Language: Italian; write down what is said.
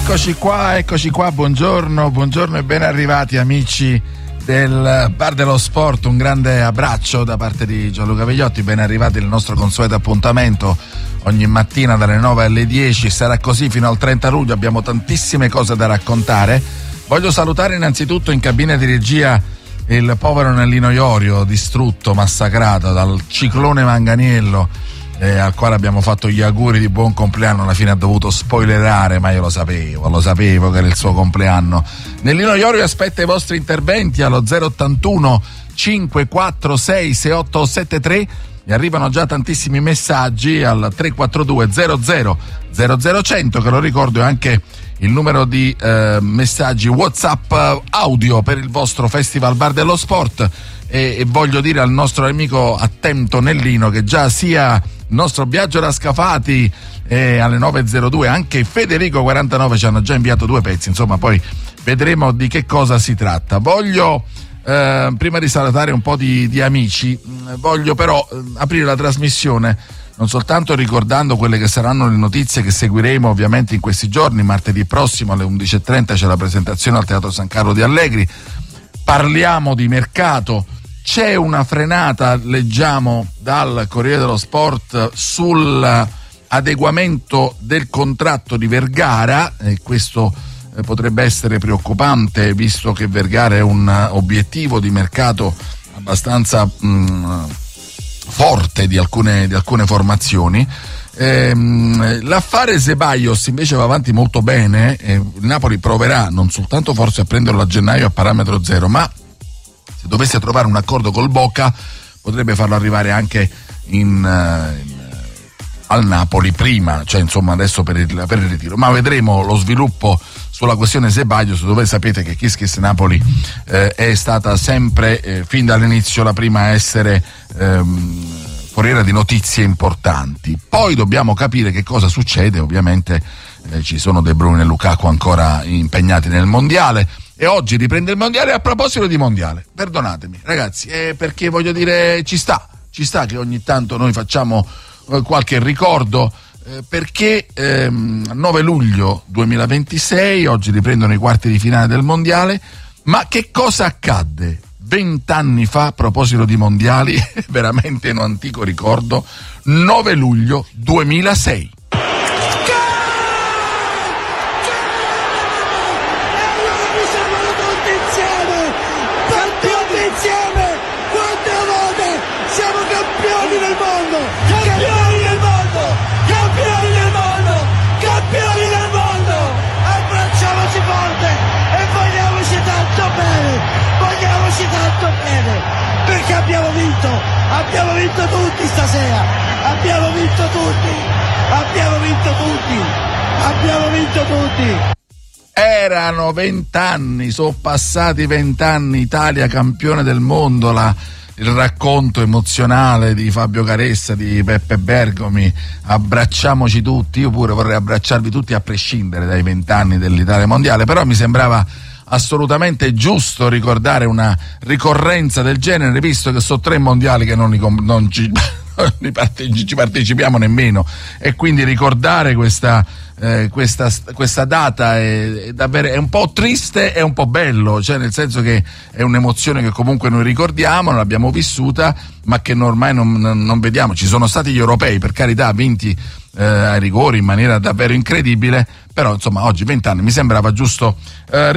Eccoci qua, buongiorno e ben arrivati amici del Bar dello Sport, un grande abbraccio da parte di Gianluca Vegliotti, ben arrivati al nostro consueto appuntamento ogni mattina dalle 9 alle 10, sarà così fino al 30 luglio, abbiamo tantissime cose da raccontare. Voglio salutare innanzitutto in cabina di regia il povero Nellino Iorio, distrutto, massacrato dal ciclone Manganiello, al quale abbiamo fatto gli auguri di buon compleanno. Alla fine ha dovuto spoilerare, ma io lo sapevo che era il suo compleanno. Nellino Iorio aspetta i vostri interventi allo 081 546 6873. Mi arrivano già tantissimi messaggi al 342 00 00 che lo ricordo è anche il numero di messaggi WhatsApp audio per il vostro Festival Bar dello Sport. E voglio dire al nostro amico attento Nellino che già sia il nostro Biagio Rascafati alle 9.02, anche Federico 49 ci hanno già inviato 2 pezzi, insomma poi vedremo di che cosa si tratta. Voglio prima di salutare un po' di amici, voglio però aprire la trasmissione non soltanto ricordando quelle che saranno le notizie che seguiremo ovviamente in questi giorni. Martedì prossimo alle 11.30 c'è la presentazione al Teatro San Carlo di Allegri, parliamo di mercato. C'è una frenata, leggiamo dal Corriere dello Sport, sull'adeguamento del contratto di Vergara, e questo potrebbe essere preoccupante visto che Vergara è un obiettivo di mercato abbastanza forte di alcune formazioni. L'affare Ceballos invece va avanti molto bene, il Napoli proverà non soltanto forse a prenderlo a gennaio a parametro zero, ma se dovesse trovare un accordo col Boca potrebbe farlo arrivare anche al Napoli prima, cioè insomma adesso per il ritiro, ma vedremo lo sviluppo sulla questione Ceballos, dove sapete che Kiskis Napoli è stata sempre fin dall'inizio la prima a essere foriera di notizie importanti. Poi dobbiamo capire che cosa succede, ovviamente ci sono De Bruyne e Lukaku ancora impegnati nel mondiale. E oggi riprende il mondiale. A proposito di mondiale, perdonatemi ragazzi, perché voglio dire ci sta che ogni tanto noi facciamo qualche ricordo, perché 9 luglio 2026 oggi riprendono i quarti di finale del mondiale. Ma che cosa accadde 20 anni fa a proposito di mondiali? Veramente un antico ricordo. 9 luglio 2006. Perché abbiamo vinto tutti stasera, abbiamo vinto tutti. Erano 20 anni, sono passati 20 anni, Italia campione del mondo, il racconto emozionale di Fabio Caressa, di Peppe Bergomi, abbracciamoci tutti. Io pure vorrei abbracciarvi tutti a prescindere dai 20 anni dell'Italia mondiale, però mi sembrava assolutamente giusto ricordare una ricorrenza del genere, visto che sono 3 mondiali che non ci partecipiamo nemmeno, e quindi ricordare questa data è davvero, è un po' triste e un po' bello, cioè nel senso che è un'emozione che comunque noi ricordiamo, non l'abbiamo vissuta, ma che ormai non vediamo. Ci sono stati gli europei, per carità, vinti ai rigori in maniera davvero incredibile, però insomma oggi 20 anni mi sembrava giusto